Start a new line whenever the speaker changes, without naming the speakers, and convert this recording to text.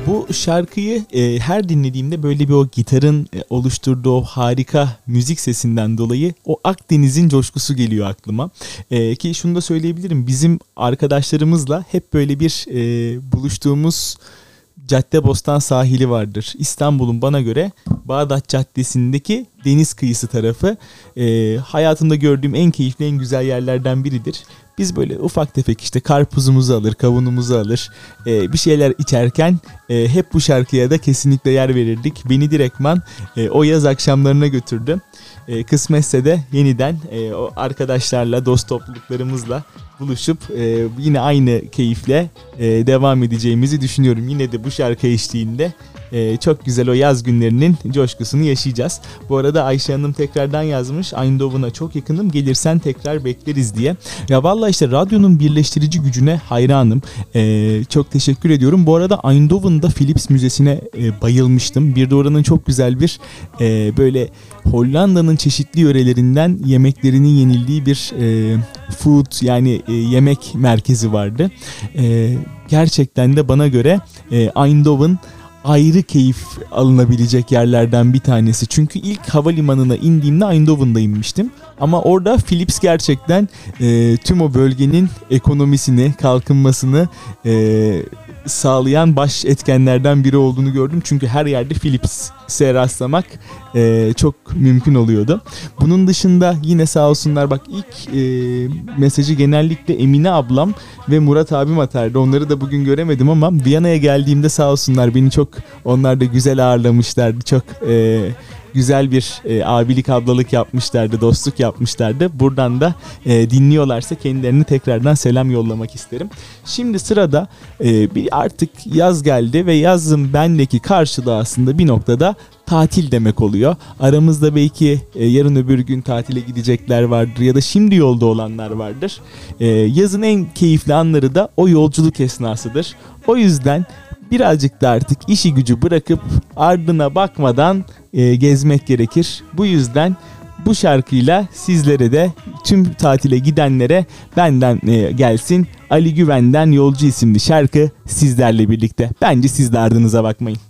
Bu şarkıyı her dinlediğimde böyle bir o gitarın oluşturduğu o harika müzik sesinden dolayı o Akdeniz'in coşkusu geliyor aklıma. Ki şunu da söyleyebilirim, bizim arkadaşlarımızla hep böyle bir buluştuğumuz Caddebostan sahili vardır. İstanbul'un bana göre Bağdat Caddesi'ndeki deniz kıyısı tarafı hayatımda gördüğüm en keyifli, en güzel yerlerden biridir. Biz böyle ufak tefek işte karpuzumuzu alır, kavunumuzu alır, bir şeyler içerken hep bu şarkıya da kesinlikle yer verirdik. Beni direktman o yaz akşamlarına götürdü. Kısmetse de yeniden o arkadaşlarla, dost topluluklarımızla buluşup yine aynı keyifle devam edeceğimizi düşünüyorum. Yine de bu şarkı eşliğinde çok güzel o yaz günlerinin coşkusunu yaşayacağız. Bu arada Ayşe Hanım tekrardan yazmış. Eindhoven'a çok yakınım, gelirsen tekrar bekleriz diye. Ya vallahi işte radyonun birleştirici gücüne hayranım. Çok teşekkür ediyorum. Bu arada Eindhoven'da Philips Müzesi'ne bayılmıştım. Bir de oranın çok güzel bir Hollanda'nın çeşitli yörelerinden yemeklerinin yenildiği bir food yani yemek merkezi vardı. Gerçekten de bana göre Eindhoven ayrı keyif alınabilecek yerlerden bir tanesi. Çünkü ilk havalimanına indiğimde Eindhoven'da inmiştim. Ama orada Philips gerçekten tüm o bölgenin ekonomisini, kalkınmasını sağlayan baş etkenlerden biri olduğunu gördüm. Çünkü her yerde Philips'e rastlamak çok mümkün oluyordu. Bunun dışında yine sağ olsunlar, bak ilk mesajı genellikle Emine ablam ve Murat abim atardı. Onları da bugün göremedim ama Viyana'ya geldiğimde sağ olsunlar beni çok, onlar da güzel ağırlamışlardı. Çok güzel bir abilik ablalık yapmışlardı, dostluk yapmışlardı. Buradan da dinliyorlarsa kendilerine tekrardan selam yollamak isterim. Şimdi sırada bir artık yaz geldi ve yazın bendeki karşılığı aslında bir noktada tatil demek oluyor. Aramızda belki yarın öbür gün tatile gidecekler vardır ya da şimdi yolda olanlar vardır. Yazın en keyifli anları da o yolculuk esnasıdır. O yüzden birazcık da artık işi gücü bırakıp ardına bakmadan gezmek gerekir. Bu yüzden bu şarkıyla sizlere de, tüm tatile gidenlere benden gelsin. Ali Güven'den Yolcu isimli şarkı sizlerle birlikte. Bence siz de ardınıza bakmayın.